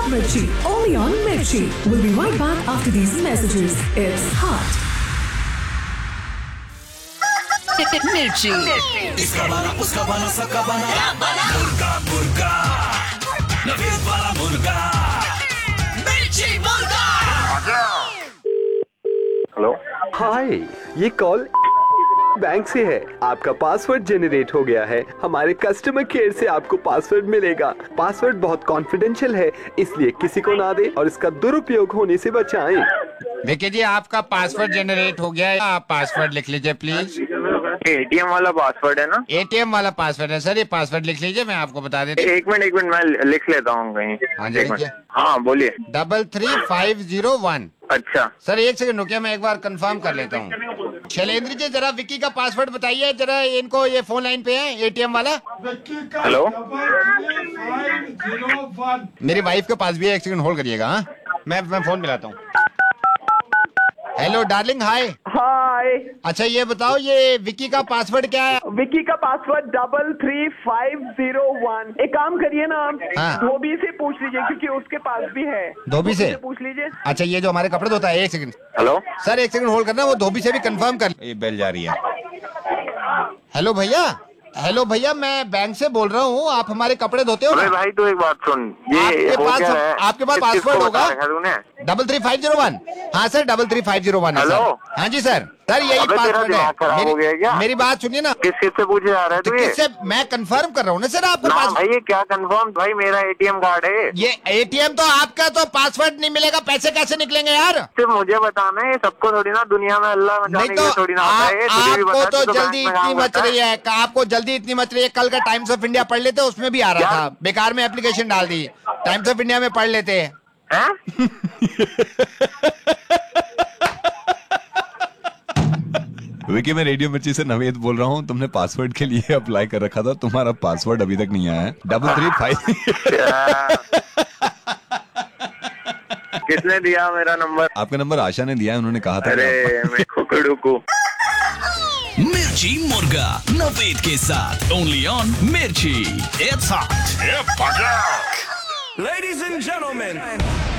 Mirchi, only on Mirchi. We'll be right back after these messages. It's hot. मिर्ची। इसका बना, उसका बना, सबका बना, मुर्गा मुर्गा, नवीद वाला मुर्गा, मिर्ची मुर्गा। हेलो, हाय, ये कॉल बैंक से है। आपका पासवर्ड जनरेट हो गया है। हमारे कस्टमर केयर से आपको पासवर्ड मिलेगा। पासवर्ड बहुत कॉन्फिडेंशियल है, इसलिए किसी को ना दे और इसका दुरुपयोग होने से बचाएं। देखिए जी, आपका पासवर्ड जनरेट हो गया है। आप पासवर्ड लिख लीजिए प्लीज। एटीएम वाला पासवर्ड है ना? एटीएम वाला पासवर्ड है सर, ये पासवर्ड लिख लीजिए, मैं आपको बता देता हूँ। एक मिनट मैं लिख लेता हूँ कहीं। हाँ जी, लिखिए। हाँ बोलिए। 33501। अच्छा सर एक सेकंड रुकिए, मैं एक बार कंफर्म कर लेता हूँ। शैलेंद्र जी जरा विक्की का पासवर्ड बताइए जरा, इनको ये फोन लाइन पे है एटीएम वाला। हेलो, 33501। मेरी वाइफ के पास भी है, एक सेकंड होल्ड करिएगा। हाँ मैं फोन मिलाता हूँ। हेलो डार्लिंग, हाय। हाय। अच्छा ये बताओ, ये विक्की का पासवर्ड क्या है? विक्की का पासवर्ड 33501। एक काम करिए ना आप, हाँ। धोबी से पूछ लीजिए क्योंकि उसके पास भी है। धोबी से पूछ लीजिए। अच्छा ये जो हमारे कपड़े धोता है, एक सेकंड हेलो सर, एक सेकंड होल्ड करना, वो धोबी से भी कंफर्म कर। ये बेल जा रही है। हेलो भैया, हेलो भैया, मैं बैंक से बोल रहा हूँ, आप हमारे कपड़े धोते हो? अरे भाई तू एक बात सुन, ये आपके पास पासवर्ड होगा 33501। हाँ सर 33501 है सर। हाँ जी सर यही पासवर्ड है। मेरी बात सुनिए ना। किस से पूछे जा रहा है तू? किससे? मैं कंफर्म कर रहा हूँ ना सर आपका पासवर्ड। भाई ये क्या कंफर्म? भाई मेरा एटीएम कार्ड है ये। एटीएम तो आपका, तो पासवर्ड नहीं मिलेगा, पैसे कैसे निकलेंगे यार? सिर्फ मुझे बताना है, सबको थोड़ी ना, दुनिया में अल्लाह नहीं तो थोड़ी ना होता है। आपको तो जल्दी इतनी मच रही है, आपको जल्दी इतनी मच रही है। कल का टाइम्स ऑफ इंडिया पढ़ लेते, उसमें भी आ रहा था, बेकार में एप्लीकेशन डाल दी। टाइम्स ऑफ इंडिया में पढ़ लेते हैं। विकी, मैं रेडियो मिर्ची से नवेद बोल रहा हूँ। तुमने पासवर्ड के लिए अप्लाई कर रखा था, तुम्हारा पासवर्ड अभी तक नहीं आया है। 335। किसने दिया मेरा नंबर? आपका नंबर आशा ने दिया है, उन्होंने कहा था। अरे मैं कुकड़ू। मिर्ची मुर्गा नवीद के साथ ओनली ऑन मिर्ची। It's hot. Ladies and gentlemen,